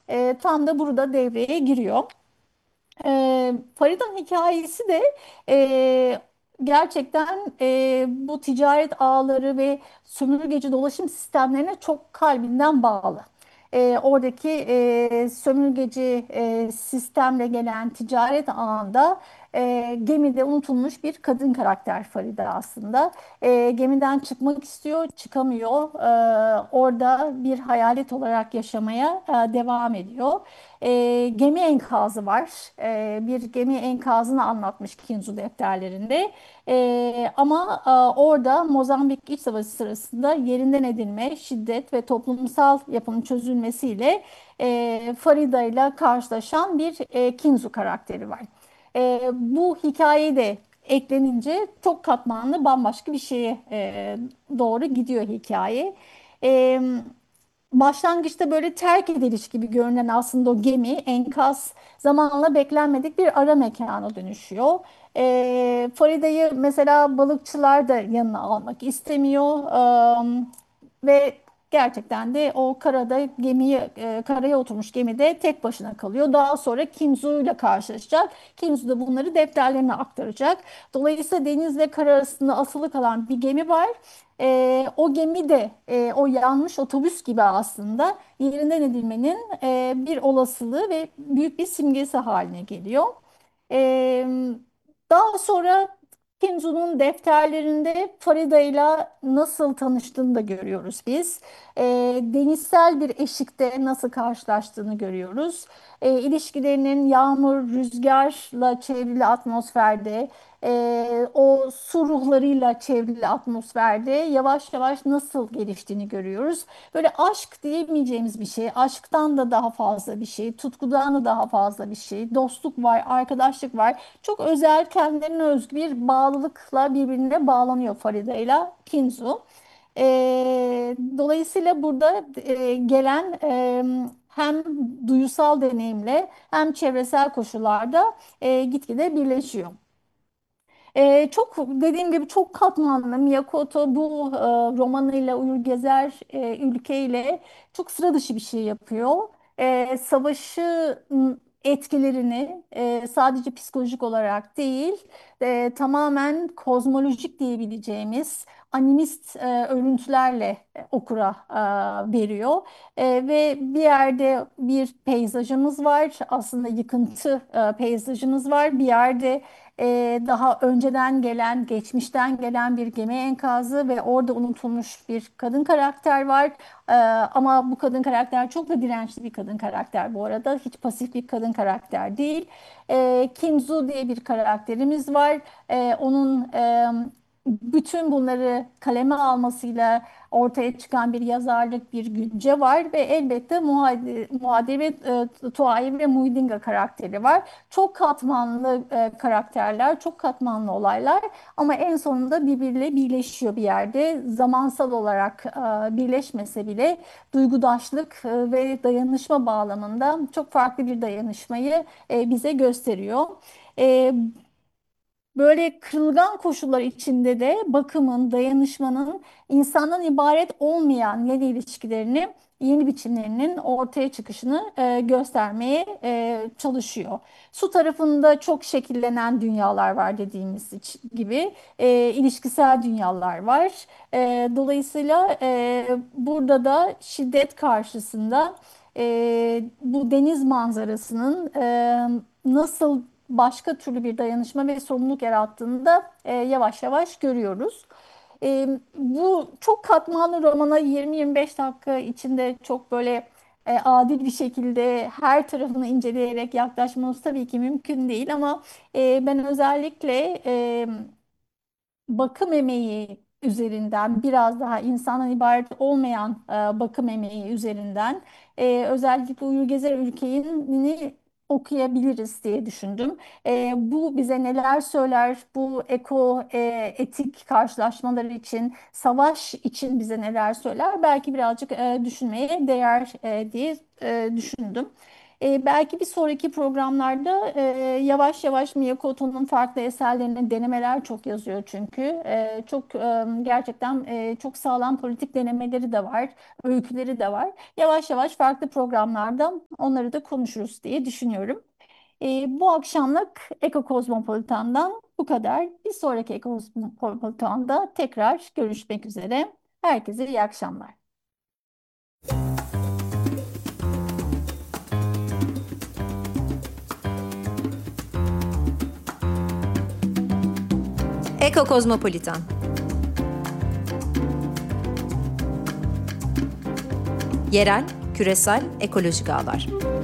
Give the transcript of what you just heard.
tam da burada devreye giriyor. Farida'nın hikayesi de e, gerçekten bu ticaret ağları ve sömürgeci dolaşım sistemlerine çok kalbinden bağlı. Oradaki sömürgeci sistemle gelen ticaret ağında gemide unutulmuş bir kadın karakter Farida aslında. Gemiden çıkmak istiyor, çıkamıyor. Orada bir hayalet olarak yaşamaya devam ediyor. Gemi enkazı var. Bir gemi enkazını anlatmış Kinzu defterlerinde. Ama orada Mozambik İç Savaşı sırasında yerinden edilme, şiddet ve toplumsal yapının çözülmesiyle Farida ile karşılaşan bir Kinzu karakteri var. Bu hikayeyi de eklenince çok katmanlı bambaşka bir şeye doğru gidiyor hikaye. E, Başlangıçta böyle terk ediliş gibi görünen aslında o gemi, enkaz zamanla beklenmedik bir ara mekana dönüşüyor. Farida'yı mesela balıkçılar da yanına almak istemiyor. Ve gerçekten de o karada karaya oturmuş gemide tek başına kalıyor. Daha sonra Kinzu ile karşılaşacak. Kinzu da bunları defterlerine aktaracak. Dolayısıyla denizle kara arasında asılı kalan bir gemi var. O gemi de o yanmış otobüs gibi aslında yerinden edilmenin bir olasılığı ve büyük bir simgesi haline geliyor. E, Daha sonra Kinzu'nun defterlerinde Farida ile nasıl tanıştığını da görüyoruz biz. Denizsel bir eşikte nasıl karşılaştığını görüyoruz. İlişkilerinin yağmur, rüzgarla çevrili atmosferde, o su ruhlarıyla çevrili atmosferde yavaş yavaş nasıl geliştiğini görüyoruz. Böyle aşk diyemeyeceğimiz bir şey, aşktan da daha fazla bir şey, tutkudan da daha fazla bir şey, dostluk var, arkadaşlık var. Çok özel, kendilerine özgü bir bağlılıkla birbirine bağlanıyor Farida ile Kinzu. Dolayısıyla burada gelen hem duyusal deneyimle hem çevresel koşullarda gitgide birleşiyor. Çok dediğim gibi çok katmanlı. Miyakoto bu romanıyla Uyur Gezer ülkeyle çok sıra dışı bir şey yapıyor. Savaşın etkilerini sadece psikolojik olarak değil, tamamen kozmolojik diyebileceğimiz animist örüntülerle okura veriyor. Ve bir yerde bir peyzajımız var, aslında yıkıntı peyzajımız var. Bir yerde daha önceden gelen, geçmişten gelen bir gemi enkazı ve orada unutulmuş bir kadın karakter var. Ama bu kadın karakter çok da dirençli bir kadın karakter bu arada. Hiç pasif bir kadın karakter değil. Kinzu diye bir karakterimiz var. Onun bütün bunları kaleme almasıyla ortaya çıkan bir yazarlık, bir günce var ve elbette Muad'Dib Tuayi ve Muidinga karakteri var. Çok katmanlı karakterler, çok katmanlı olaylar ama en sonunda birbiriyle birleşiyor bir yerde. Zamansal olarak birleşmese bile duygudaşlık ve dayanışma bağlamında çok farklı bir dayanışmayı bize gösteriyor. E, Böyle kırılgan koşullar içinde de bakımın, dayanışmanın insandan ibaret olmayan yeni ilişkilerini, yeni biçimlerinin ortaya çıkışını göstermeye çalışıyor. Su tarafında çok şekillenen dünyalar var dediğimiz gibi, ilişkisel dünyalar var. Dolayısıyla burada da şiddet karşısında bu deniz manzarasının nasıl başka türlü bir dayanışma ve sorumluluk yarattığını da yavaş yavaş görüyoruz. Bu çok katmanlı romana 20-25 dakika içinde çok böyle adil bir şekilde her tarafını inceleyerek yaklaşmamız tabii ki mümkün değil ama ben özellikle bakım emeği üzerinden biraz daha insandan ibaret olmayan bakım emeği üzerinden özellikle Uyur Gezer Ülke'ni okuyabiliriz diye düşündüm. Bu bize neler söyler? Bu etik karşılaşmalar için, savaş için bize neler söyler? Belki birazcık düşünmeye değer diye düşündüm. Belki bir sonraki programlarda yavaş yavaş Miyakoto'nun farklı eserlerinin denemeler çok yazıyor çünkü. Çok gerçekten çok sağlam politik denemeleri de var, öyküleri de var. Yavaş yavaş farklı programlarda onları da konuşuruz diye düşünüyorum. Bu akşamlık Eko Kozmopolitan'dan bu kadar. Bir sonraki Eko Kozmopolitan'da tekrar görüşmek üzere. Herkese iyi akşamlar. Eko Kozmopolitan. Yerel, küresel, ekolojik ağlar.